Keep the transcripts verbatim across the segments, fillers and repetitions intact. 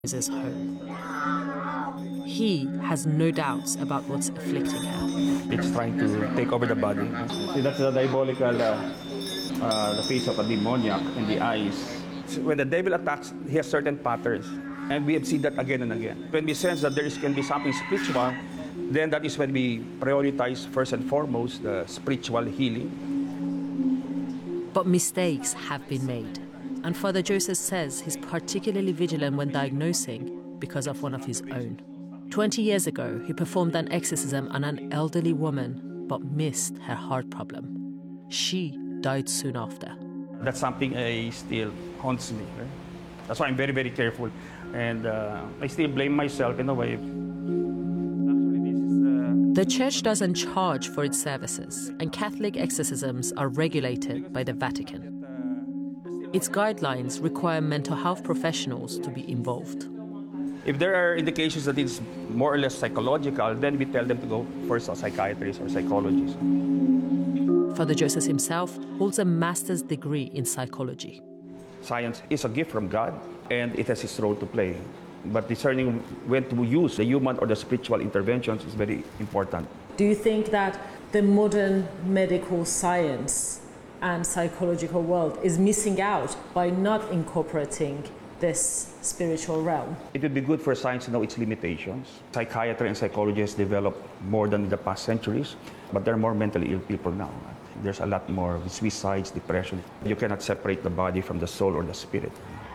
his home. He has no doubts about what's afflicting her. It's trying to take over the body. See, that's the diabolical, uh, uh, the face of a demoniac in the eyes. When the devil attacks, he has certain patterns. And we have seen that again and again. When we sense that there is, can be something spiritual, then that is when we prioritize first and foremost the spiritual healing. But mistakes have been made. And Father Joseph says he's particularly vigilant when diagnosing because of one of his own. Twenty years ago, he performed an exorcism on an elderly woman, but missed her heart problem. She died soon after. That's something I still haunts me. Right? That's why I'm very, very careful. And uh, I still blame myself in a way. Actually, this is, uh... The church doesn't charge for its services, and Catholic exorcisms are regulated by the Vatican. Its guidelines require mental health professionals to be involved. If there are indications that it's more or less psychological, then we tell them to go for a psychiatrist or psychologist. Father Joseph himself holds a master's degree in psychology. Science is a gift from God, and it has its role to play. But discerning when to use the human or the spiritual interventions is very important. Do you think that the modern medical science and psychological world is missing out by not incorporating this spiritual realm? It would be good for science to know its limitations. Psychiatry and psychology has developed more than in the past centuries, but there are more mentally ill people now. There's a lot more suicides, depression. You cannot separate the body from the soul or the spirit.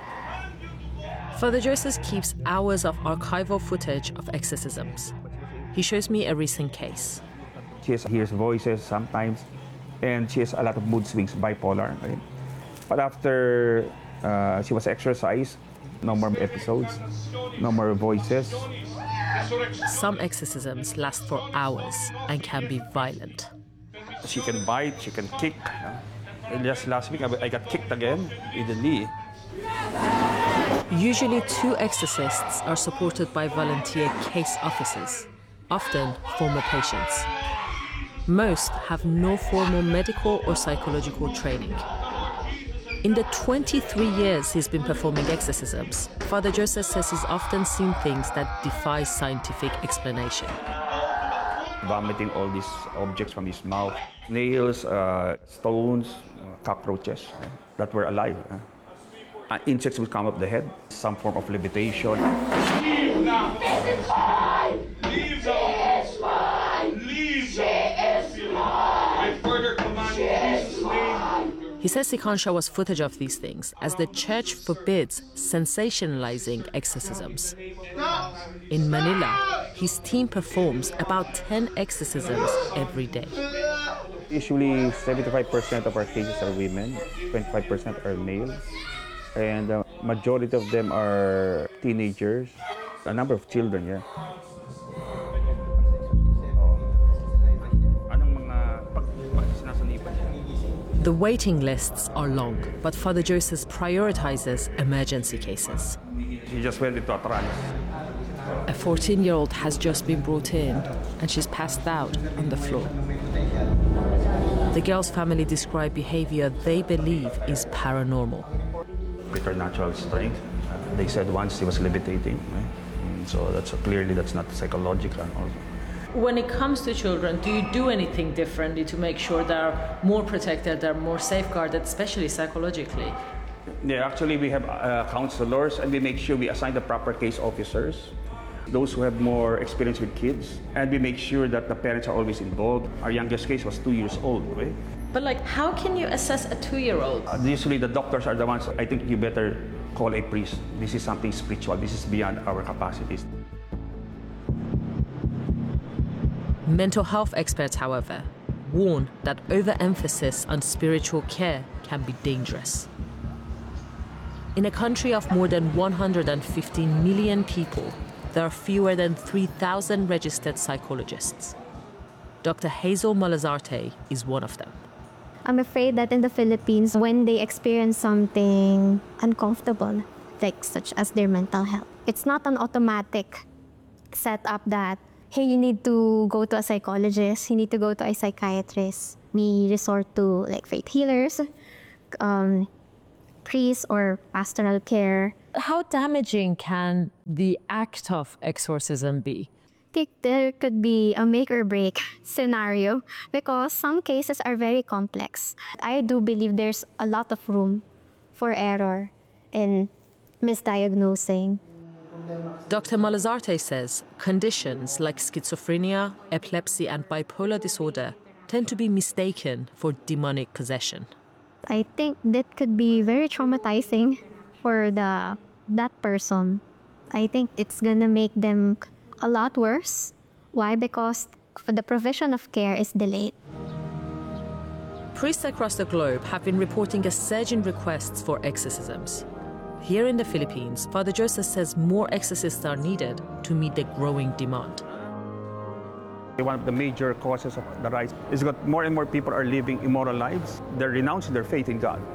Father Joseph keeps hours of archival footage of exorcisms. He shows me a recent case. She hears voices sometimes, and she has a lot of mood swings, bipolar. Right? But after uh, she was exorcised, no more episodes, no more voices. Some exorcisms last for hours and can be violent. She can bite, she can kick. And just last week, I got kicked again in the knee. Usually, two exorcists are supported by volunteer case officers, often former patients. Most have no formal medical or psychological training. In the twenty-three years he's been performing exorcisms, Father Joseph says he's often seen things that defy scientific explanation. Vomiting all these objects from his mouth, nails, uh, stones, uh, cockroaches uh, that were alive. Uh. Uh, insects would come up the head, some form of levitation. Leave now! Leave now! Leave now! I further command in Jesus' name. He says he can't show us footage of these things, as the church forbids sensationalizing exorcisms. In Manila, his team performs about ten exorcisms every day. Usually seventy-five percent of our cases are women, twenty-five percent are males, and the majority of them are teenagers, a number of children, yeah. The waiting lists are long, but Father Joseph prioritizes emergency cases. She just went into a trance. A fourteen-year-old has just been brought in, and she's passed out on the floor. The girl's family describe behavior they believe is paranormal. Preternatural strength. Uh, they said once he was levitating, right? So that's uh, clearly that's not psychological. Also. When it comes to children, do you do anything differently to make sure they're more protected, they're more safeguarded, especially psychologically? Yeah, actually we have uh, counselors, and we make sure we assign the proper case officers, those who have more experience with kids, and we make sure that the parents are always involved. Our youngest case was two years old, right? But like, how can you assess a two-year-old? Uh, usually the doctors are the ones, I think you better call a priest. This is something spiritual, this is beyond our capacities. Mental health experts, however, warn that overemphasis on spiritual care can be dangerous. In a country of more than one hundred fifteen million people, there are fewer than three thousand registered psychologists. Doctor Hazel Malazarte is one of them. I'm afraid that in the Philippines, when they experience something uncomfortable, like such as their mental health, it's not an automatic setup that, hey, you need to go to a psychologist, you need to go to a psychiatrist. We resort to like faith healers, um, priests or pastoral care. How damaging can the act of exorcism be? I think there could be a make or break scenario because some cases are very complex. I do believe there's a lot of room for error in misdiagnosing. Doctor Malazarte says conditions like schizophrenia, epilepsy, and bipolar disorder tend to be mistaken for demonic possession. I think that could be very traumatizing for the that person. I think it's gonna make them a lot worse. Why? Because the provision of care is delayed. Priests across the globe have been reporting a surge in requests for exorcisms. Here in the Philippines, Father Joseph says more exorcists are needed to meet the growing demand. One of the major causes of the rise is that more and more people are living immoral lives. They're renouncing their faith in God.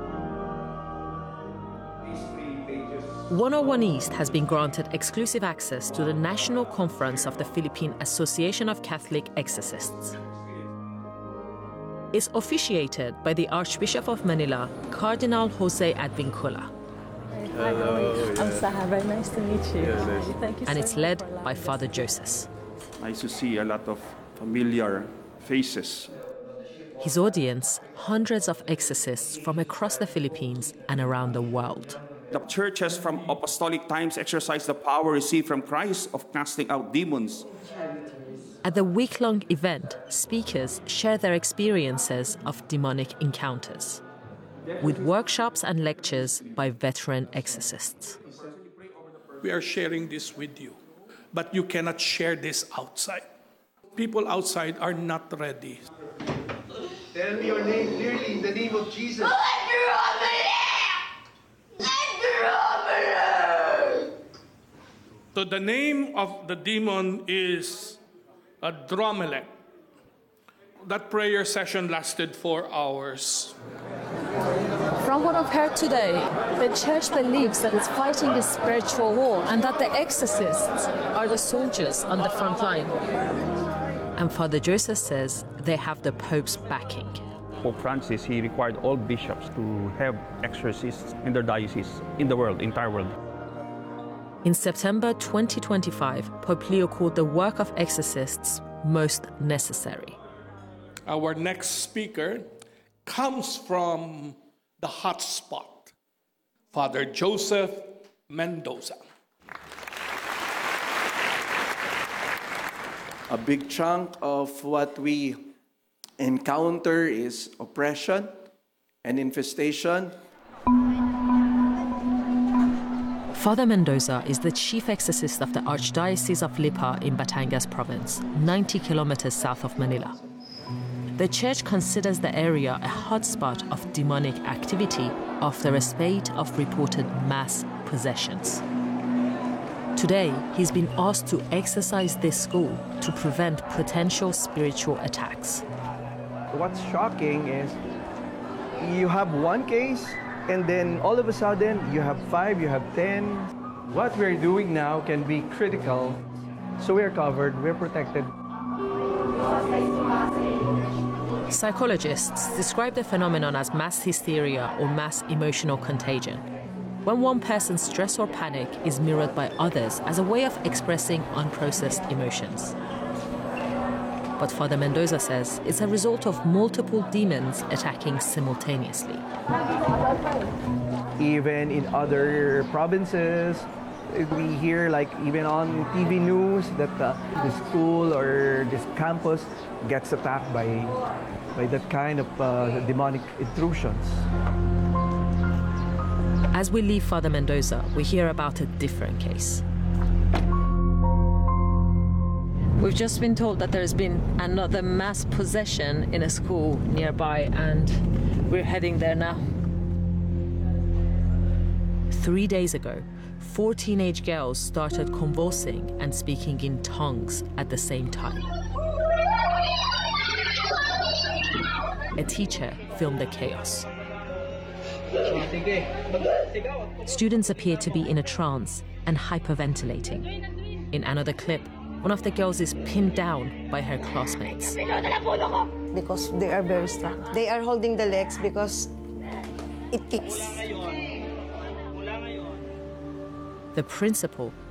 one oh one East has been granted exclusive access to the National Conference of the Philippine Association of Catholic Exorcists. It's officiated by the Archbishop of Manila, Cardinal Jose Advincula. Hello. I'm Saha, very nice to meet you. Yeah, nice. Thank you And so it's much led for allowing by me. Father Joseph. Nice to see a lot of familiar faces. His audience, hundreds of exorcists from across the Philippines and around the world. The churches from apostolic times exercised the power received from Christ of casting out demons. At the week-long event, speakers share their experiences of demonic encounters, with workshops and lectures by veteran exorcists. We are sharing this with you, but you cannot share this outside. People outside are not ready. Tell me your name clearly in the name of Jesus. So the name of the demon is Adromelech. That prayer session lasted four hours. From what I've heard today, the church believes that it's fighting a spiritual war and that the exorcists are the soldiers on the front line. And Father Joseph says they have the Pope's backing. Pope Francis, he required all bishops to have exorcists in their diocese, in the world, entire world. In September twenty twenty-five, Pope Leo called the work of exorcists most necessary. Our next speaker comes from the hot spot, Father Joseph Mendoza. A big chunk of what we encounter is oppression and infestation. Father Mendoza is the chief exorcist of the Archdiocese of Lipa in Batangas province, ninety kilometers south of Manila. The church considers the area a hotspot of demonic activity after a spate of reported mass possessions. Today, he's been asked to exorcise this school to prevent potential spiritual attacks. What's shocking is you have one case and then all of a sudden you have five, you have ten. What we're doing now can be critical. So we're covered, we're protected. Psychologists describe the phenomenon as mass hysteria or mass emotional contagion, when one person's stress or panic is mirrored by others as a way of expressing unprocessed emotions. But Father Mendoza says it's a result of multiple demons attacking simultaneously. Even in other provinces, we hear, like even on T V news, that uh, the school or this campus gets attacked by, by that kind of uh, demonic intrusions. As we leave Father Mendoza, we hear about a different case. We've just been told that there's been another mass possession in a school nearby, and we're heading there now. Three days ago, four teenage girls started convulsing and speaking in tongues at the same time. A teacher filmed the chaos. Students appear to be in a trance and hyperventilating. In another clip, one of the girls is pinned down by her classmates. Because they are very strong. They are holding the legs because it kicks. The principal